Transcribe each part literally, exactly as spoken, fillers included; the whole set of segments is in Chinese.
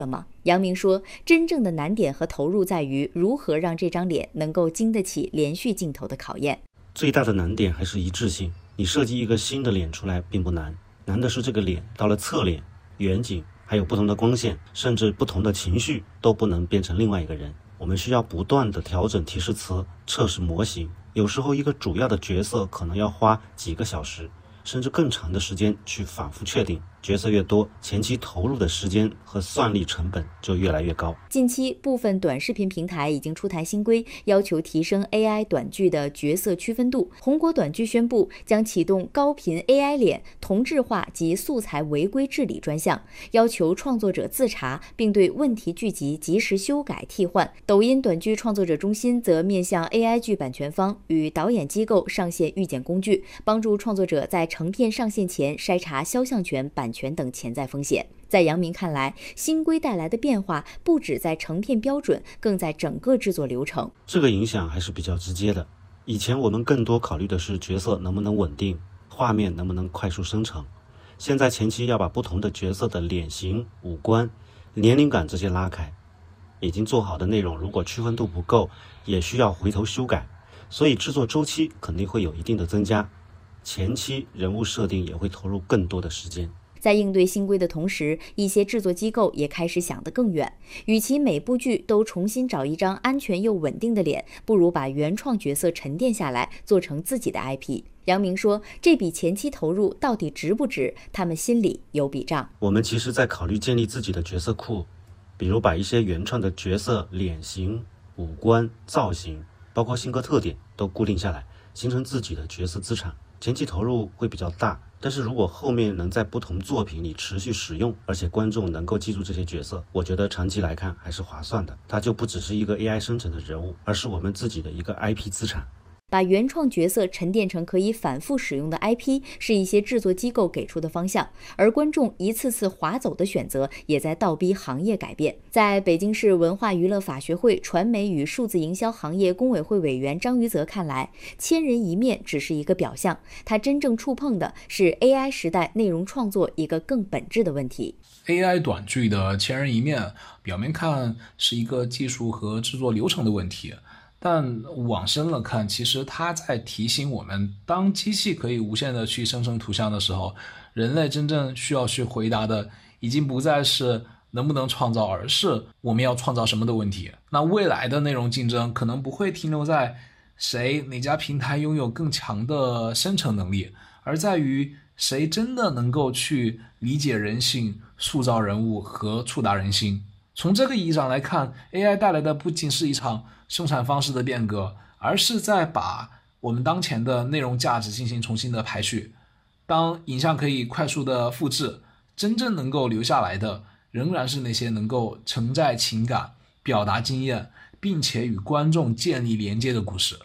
了吗？杨明说，真正的难点和投入在于如何让这张脸能够经得起连续镜头的考验。 最大的难点还是一致性，你设计一个新的脸出来并不难，难的是这个脸到了侧脸、远景，还有不同的光线，甚至不同的情绪都不能变成另外一个人。我们需要不断的调整提示词，测试模型，有时候一个主要的角色可能要花几个小时甚至更长的时间去反复确定，角色越多，前期投入的时间和算力成本就越来越高。 近期部分短视频平台已经出台新规，要求提升 A I 短剧的角色区分度。红果短剧宣布将启动高频 A I 脸同质化及素材违规治理专项，要求创作者自查，并对问题剧集及时修改替换。抖音短剧创作者中心则面向 A I 剧版权方与导演机构上线预检工具，帮助创作者在成片上线前筛查肖像权、版权等潜在风险。在杨明看来，新规带来的变化不只在成片标准，更在整个制作流程。 这个影响还是比较直接的。以前我们更多考虑的是角色能不能稳定，画面能不能快速生成。现在前期要把不同的角色的脸型、五官、年龄感这些拉开，已经做好的内容如果区分度不够，也需要回头修改，所以制作周期肯定会有一定的增加。前期人物设定也会投入更多的时间。 在应对新规的同时，一些制作机构也开始想得更远，与其每部剧都重新找一张安全又稳定的脸，不如把原创角色沉淀下来，做成自己的 I P。杨明说，这笔前期投入到底值不值，他们心里有笔账。 我们其实在考虑建立自己的角色库，比如把一些原创的角色脸型、五官、造型，包括性格特点都固定下来，形成自己的角色资产。前期投入会比较大，但是如果后面能在不同作品里持续使用，而且观众能够记住这些角色，我觉得长期来看还是划算的。它就不只是一个 A I 生成的人物，而是我们自己的一个 I P 资产。 把原创角色沉淀成可以反复使用的 I P 是一些制作机构给出的方向，而观众一次次划走的选择也在倒逼行业改变。在北京市文化娱乐法学会传媒与数字营销行业工委会委员张于泽看来，千人一面只是一个表象，他真正触碰的是 A I 时代内容创作一个更本质的问题。 A I 短剧的千人一面，表面看是一个技术和制作流程的问题，但往深了看，其实它在提醒我们，当机器可以无限的去生成图像的时候，人类真正需要去回答的已经不再是能不能创造，而是我们要创造什么的问题。那未来的内容竞争可能不会停留在谁哪家平台拥有更强的生成能力，而在于谁真的能够去理解人性、塑造人物和触达人心。从这个意义上来看， A I 带来的不仅是一场生产方式的变革，而是在把我们当前的内容价值进行重新的排序。当影像可以快速的复制，真正能够留下来的仍然是那些能夠承載情感、表達經驗，並且與觀眾建立連接的故事。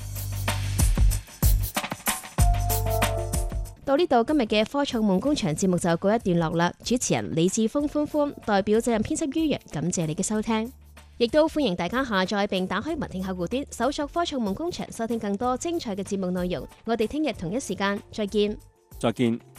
到呢度，今日嘅科創夢工場節目就告一段落啦。主持人李志峰歡歡代表責任編輯於洋，感謝你嘅收聽，亦都歡迎大家下載並打開文聽客戶端，搜索科創夢工場，收聽更多精彩嘅節目內容。我哋聽日同一時間再見。 再見。